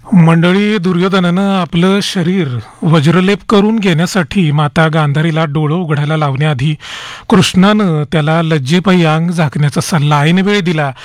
मंडळी, दुर्योधनानं आपलं शरीर वज्रलेप करून घेण्यासाठी माता गांधारीला डोळं उघडायला लावण्याआधी कृष्णानं त्याला लज्जेपायी अंग झाकण्याचा सल्ला ऐनवेळी दिला.